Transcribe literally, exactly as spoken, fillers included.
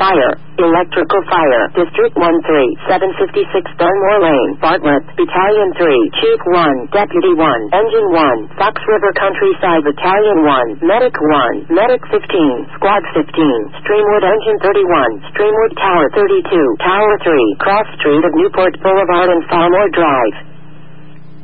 Fire. Electrical Fire. District one three, seven fifty-six Dunmore Lane, Bartlett. Battalion three, Chief one, Deputy one, Engine one, Fox River Countryside Battalion one, Medic one, Medic fifteen, Squad fifteen, Streamwood Engine thirty-one, Streamwood Tower thirty-two, Tower three, Cross Street of Newport Boulevard and Falmore Drive.